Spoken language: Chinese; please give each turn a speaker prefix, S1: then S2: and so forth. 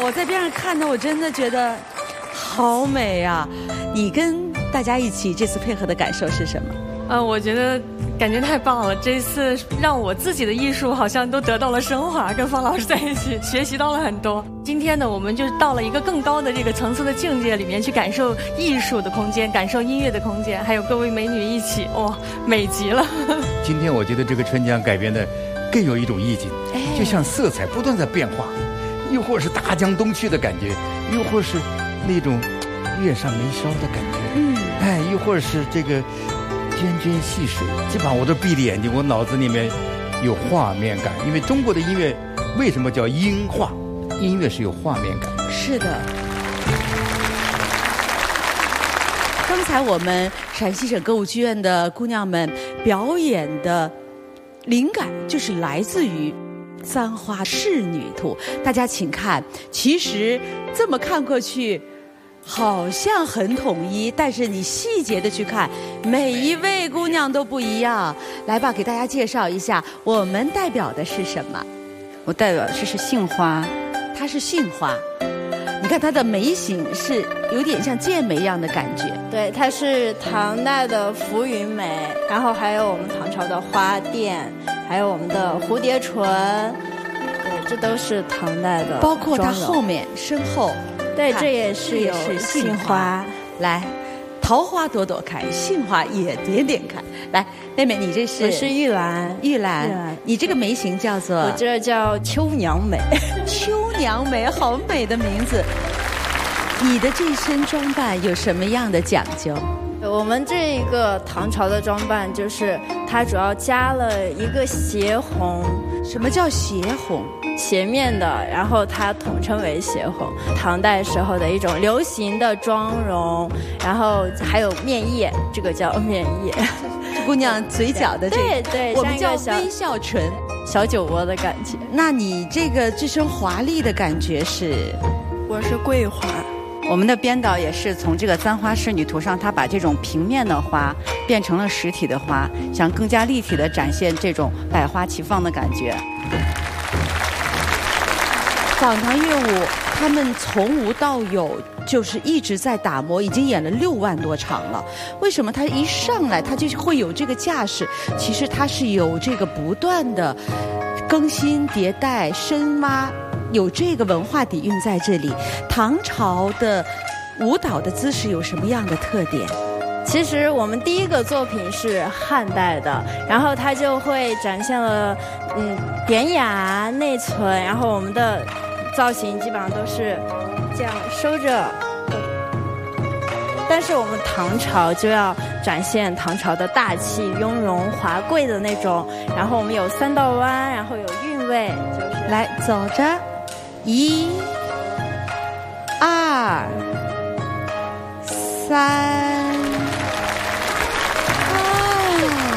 S1: 我在边上看的，我真的觉得好美啊！你跟大家一起这次配合的感受是什么？
S2: 我觉得感觉太棒了，这次让我自己的艺术好像都得到了升华，跟方老师在一起学习到了很多。今天呢，我们就到了一个更高的这个层次的境界里面去感受艺术的空间，感受音乐的空间，还有各位美女一起，哇，美极了。
S3: 今天我觉得这个春江改编的更有一种意境，就像色彩不断在变化，又或是大江东去的感觉，又或是那种月上眉梢的感觉，又或者是这个涓涓细水，基本上我都闭着眼睛，我脑子里面有画面感。因为中国的音乐为什么叫音画？音乐是有画面感。
S1: 是的。刚才我们陕西省歌舞剧院的姑娘们表演的灵感就是来自于《簪花仕女图》。大家请看，其实这么看过去好像很统一，但是你细节的去看，每一位姑娘都不一样。来吧，给大家介绍一下，我们代表的是什么？
S4: 我代表的是杏花，
S1: 它是杏花。你看它的眉形是有点像剑眉一样的感觉。
S5: 对，它是唐代的浮云眉，然后还有我们唐朝的花钿，还有我们的蝴蝶唇，对，这都是唐代的。
S1: 包括它后面身后。
S5: 对，这也是有杏花。
S1: 来，桃花朵朵开，杏花也点点开。来，妹妹，你这是？
S5: 我是玉兰。
S1: 玉兰，你这个眉形叫做？
S5: 我这叫秋娘眉。
S1: 秋娘眉，好美的名字。你的这身装扮有什么样的讲究？
S5: 我们这一个唐朝的装扮，就是它主要加了一个斜红。
S1: 什么叫斜红？
S5: 斜面的，然后它统称为斜红，唐代时候的一种流行的妆容，然后还有面叶，这个叫面叶。
S1: 姑娘嘴角的这个，
S5: 对，
S1: 我们叫微笑唇，
S5: 小酒窝的感觉。
S1: 那你这身华丽的感觉是？
S4: 我是桂花。我们的编导也是从这个《簪花仕女图》上，他把这种平面的花变成了实体的花，想更加立体的展现这种百花齐放的感觉。
S1: 坊堂乐舞，他们从无到有，就是一直在打磨，已经演了6万多场了。为什么他一上来他就会有这个架势？其实他是有这个不断的更新迭代、深挖，有这个文化底蕴在这里。唐朝的舞蹈的姿势有什么样的特点？
S5: 其实我们第一个作品是汉代的，然后它就会展现了典雅内存，然后我们的造型基本上都是这样收着，但是我们唐朝就要展现唐朝的大气雍容华贵的那种，然后我们有3道弯，然后有韵味，就是
S1: 来走着，1、2、3。